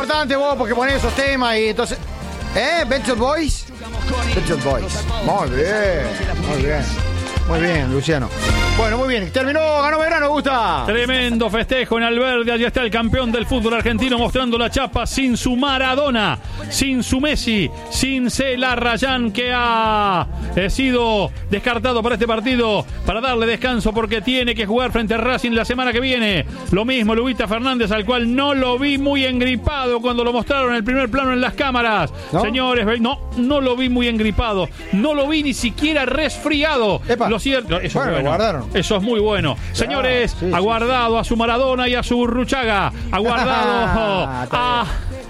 importante vos porque ponés esos temas y entonces... Benchot Boys. Benchot Boys. Muy bien, muy bien. Muy bien, Luciano. Bueno, muy bien. Terminó, ganó Belgrano, Gusta. Tremendo festejo en Alberdi. Allí está el campeón del fútbol argentino mostrando la chapa sin su Maradona, sin su Messi, sin Celarrayán, que ha sido descartado para este partido para darle descanso porque tiene que jugar frente a Racing la semana que viene. Lo mismo Lubita Fernández, al cual no lo vi muy engripado cuando lo mostraron en el primer plano en las cámaras. ¿No? Señores, no lo vi muy engripado. No lo vi ni siquiera resfriado. Epa. Lo cierto, eso bueno, es bueno. Guardaron. Eso es muy bueno. Señores, sí, ha guardado a su Maradona y a su Ruchaga. Ha guardado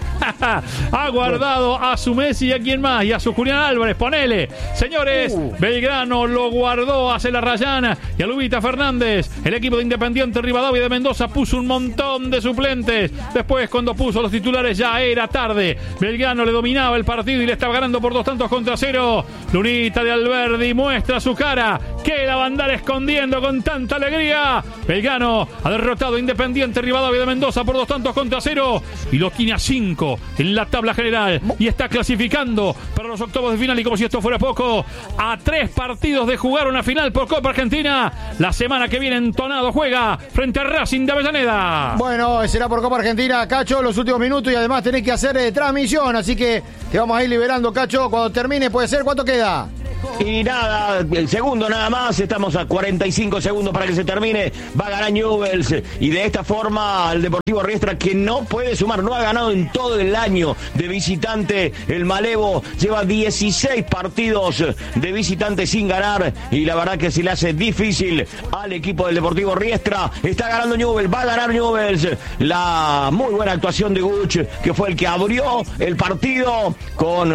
ha guardado a su Messi y a quién más, y a su Julián Álvarez, ponele. Señores, Belgrano lo guardó a Celarrayán y a Lubita Fernández. El equipo de Independiente Rivadavia de Mendoza puso un montón de suplentes. Después, cuando puso los titulares, ya era tarde. Belgrano le dominaba el partido y le estaba ganando por 2-0. Lunita de Alberdi muestra su cara. Que la va a andar escondiendo con tanta alegría. Belgrano ha derrotado a Independiente Rivadavia de Mendoza por 2-0 y lo tiene a 5 en la tabla general y está clasificando para los octavos de final. Y como si esto fuera poco, a 3 partidos de jugar una final por Copa Argentina, la semana que viene Entonado juega frente a Racing de Avellaneda. Bueno, será por Copa Argentina, Cacho, los últimos minutos, y además tenés que hacer transmisión, así que te vamos a ir liberando, Cacho, cuando termine. Puede ser, ¿cuánto queda? Y nada, el segundo nada más, estamos a 45 segundos para que se termine. Va a ganar Newell's y de esta forma el Deportivo Riestra, que no puede sumar, no ha ganado en todo el año de visitante. El Malevo lleva 16 partidos de visitante sin ganar y la verdad que se le hace difícil al equipo del Deportivo Riestra. Está ganando Newell's, va a ganar Newell's. La muy buena actuación de Guch, que fue el que abrió el partido con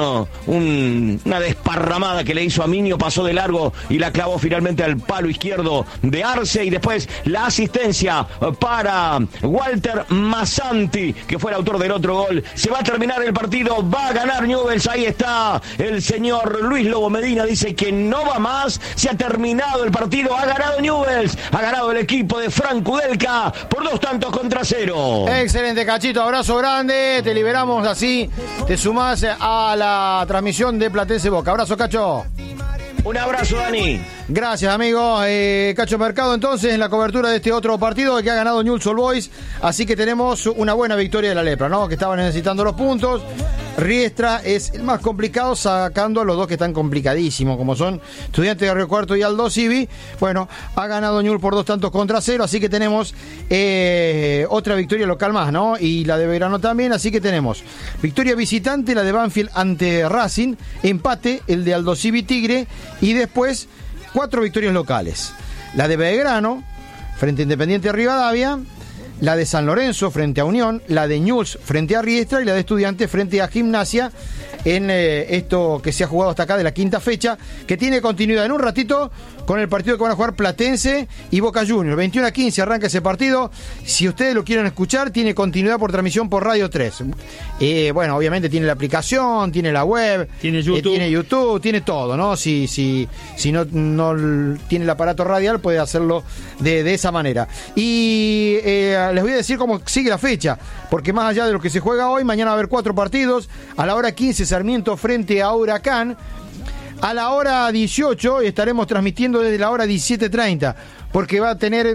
una desparramada que le hizo a Minio, pasó de largo y la clavó finalmente al palo izquierdo de Arce, y después la asistencia para Walter Massanti, que fue el autor del otro gol. Se va a terminar el partido, va a ganar Newell's. Ahí está el señor Luis Lobo Medina, dice que no va más, se ha terminado el partido, ha ganado Newell's, ha ganado el equipo de Franco Udelka por 2-0. Excelente, Cachito, abrazo grande, te liberamos, así te sumás a la transmisión de Platense Boca. Abrazo, Cacho. Un abrazo, Dani. Gracias, amigo. Cacho Mercado, entonces, en la cobertura de este otro partido que ha ganado Newell's Old Boys. Así que tenemos una buena victoria de la Lepra, ¿no? Que estaban necesitando los puntos. Riestra es el más complicado, sacando a los dos que están complicadísimos, como son Estudiantes de Río Cuarto y Aldo Civi. Bueno, ha ganado Newell's por 2-0, así que tenemos otra victoria local más, ¿no? Y la de Belgrano también, así que tenemos victoria visitante, la de Banfield ante Racing, empate, el de Aldo Civi Tigre, y después 4 victorias locales. La de Belgrano frente a Independiente Rivadavia, la de San Lorenzo frente a Unión, la de Newell's frente a Riestra y la de Estudiantes frente a Gimnasia, en esto que se ha jugado hasta acá de la quinta fecha, que tiene continuidad en un ratito con el partido que van a jugar Platense y Boca Juniors. 21-15 arranca ese partido. Si ustedes lo quieren escuchar, tiene continuidad por transmisión por Radio 3. Bueno, obviamente tiene la aplicación, tiene la web, tiene YouTube, tiene todo, ¿no? Si no tiene el aparato radial, puede hacerlo de esa manera. Y les voy a decir cómo sigue la fecha, porque más allá de lo que se juega hoy, mañana va a haber 4 partidos. A la hora 15, Sarmiento frente a Huracán. A la hora 18 estaremos transmitiendo desde la hora 17:30, porque va a tener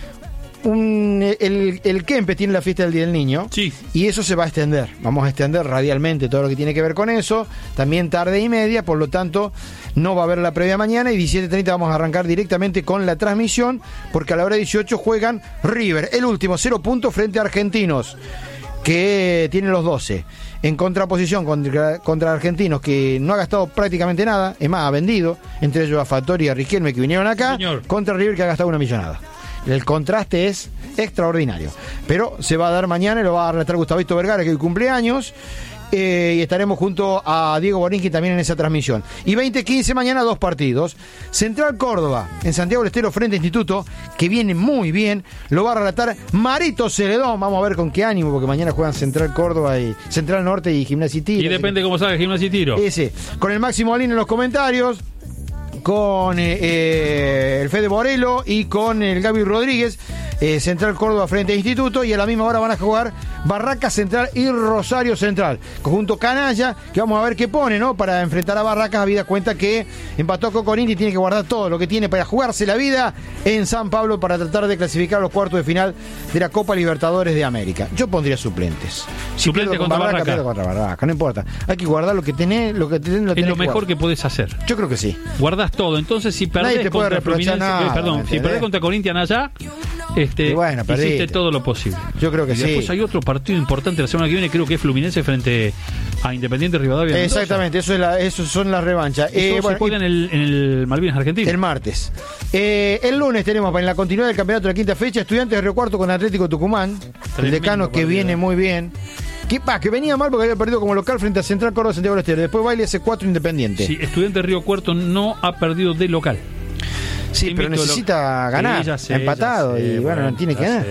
el Kempes tiene la fiesta del Día del Niño, sí, y eso se va a extender. Vamos a extender radialmente todo lo que tiene que ver con eso, también tarde y media, por lo tanto no va a haber la previa mañana, y 17:30 vamos a arrancar directamente con la transmisión, porque a la hora 18 juegan River, el último 0 puntos frente a Argentinos, que tiene los 12. En contraposición contra Argentinos, que no ha gastado prácticamente nada, es más, ha vendido, entre ellos a Fattori y a Riquelme, que vinieron acá, señor, contra River, que ha gastado una millonada. El contraste es extraordinario. Pero se va a dar mañana y lo va a relatar Gustavito Vergara, que hoy cumpleaños. Y estaremos junto a Diego Borinqui también en esa transmisión. Y 20:15 mañana 2 partidos. Central Córdoba en Santiago del Estero frente a Instituto, que viene muy bien. Lo va a relatar Marito Celedón. Vamos a ver con qué ánimo, porque mañana juegan Central Córdoba y Central Norte y Gimnasia y Tiro. Y depende cómo salga Gimnasia y Tiro. Ese. Con el Máximo Alín en los comentarios, con el Fede Morelo y con el Gaby Rodríguez. Central Córdoba frente a Instituto, y a la misma hora van a jugar Barracas Central y Rosario Central. Conjunto canalla, que vamos a ver qué pone, ¿no? Para enfrentar a Barracas, habida cuenta que empató con Corinthians y tiene que guardar todo lo que tiene para jugarse la vida en San Pablo para tratar de clasificar a los cuartos de final de la Copa Libertadores de América. Yo pondría suplentes. Suplente contra Barracas. Pierdo contra Barracas, no importa. Hay que guardar lo que tenés, lo que tenés. Es lo mejor que podés hacer. Yo creo que sí. Guardás todo. Entonces, si perdés contra Fluminense, si perdés contra Corinthians allá, bueno, hiciste todo lo posible. Yo creo que y después hay otro partido importante la semana que viene, creo que es Fluminense frente a Independiente Rivadavia. Exactamente, eso son las revanchas. Se juega en el Malvinas Argentina. El martes. El lunes tenemos en la continuidad del campeonato de la quinta fecha, Estudiantes de Río Cuarto con Atlético Tucumán. El decano que viene muy bien. Que venía mal porque había perdido como local frente a Central Córdoba Santiago del Estero. Después Baile C4 Independiente. Sí, Estudiantes de Río Cuarto no ha perdido de local. Sí, pero necesita ganar. Sí, empatado. Y bueno, no tiene que ganar.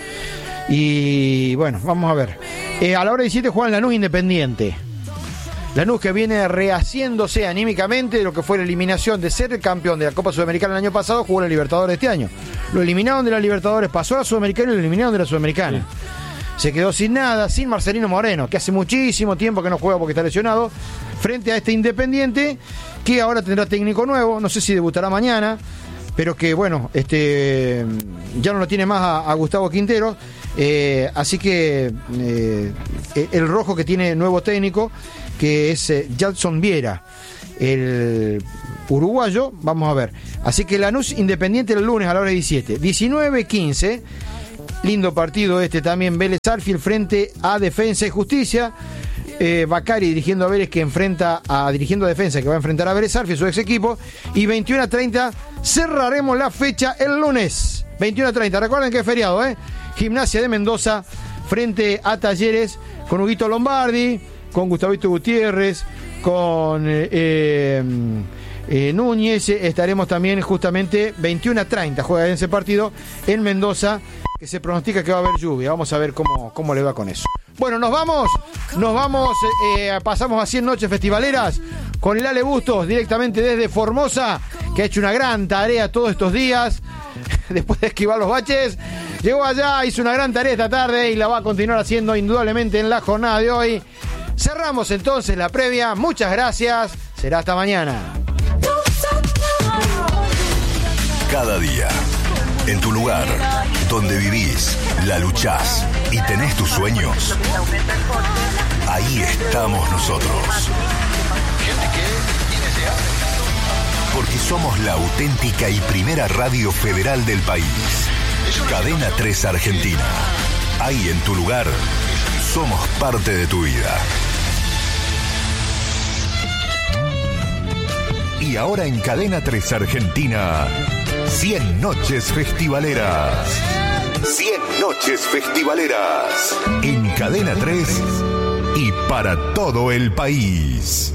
Y bueno, vamos a ver. A la hora 17 juegan Lanús Independiente. Lanús que viene rehaciéndose anímicamente de lo que fue la eliminación de ser el campeón de la Copa Sudamericana el año pasado, jugó la Libertadores este año. Lo eliminaron de la Libertadores, pasó a la Sudamericana y lo eliminaron de la Sudamericana. Sí. Se quedó sin nada, sin Marcelino Moreno, que hace muchísimo tiempo que no juega porque está lesionado, frente a este Independiente, que ahora tendrá técnico nuevo, no sé si debutará mañana, pero que bueno, ya no lo tiene más a Gustavo Quintero, así que el rojo que tiene nuevo técnico, que es Jadson Viera, el uruguayo, vamos a ver. Así que Lanús Independiente el lunes a la hora 17, 19:15. Lindo partido también, Vélez Sarsfield frente a Defensa y Justicia. Bacari dirigiendo a Vélez, dirigiendo a Defensa, que va a enfrentar a Vélez Sarsfield, su ex equipo. Y 21:30 cerraremos la fecha el lunes. 21:30, recuerden que es feriado, Gimnasia de Mendoza frente a Talleres, con Huguito Lombardi, con Gustavito Gutiérrez, con Núñez. Estaremos también justamente 21:30, juega en ese partido en Mendoza, que se pronostica que va a haber lluvia. Vamos a ver cómo le va con eso. Bueno, nos vamos, pasamos a 100 noches festivaleras con el Ale Bustos directamente desde Formosa, que ha hecho una gran tarea todos estos días, después de esquivar los baches. Llegó allá, hizo una gran tarea esta tarde y la va a continuar haciendo indudablemente en la jornada de hoy. Cerramos entonces la previa, muchas gracias, será hasta mañana. Cada día, en tu lugar, donde vivís, la luchás y tenés tus sueños, ahí estamos nosotros. Porque somos la auténtica y primera radio federal del país. Cadena 3 Argentina. Ahí en tu lugar, somos parte de tu vida. Y ahora en Cadena 3 Argentina, 100 noches festivaleras. 100 noches festivaleras. En Cadena 3 y para todo el país.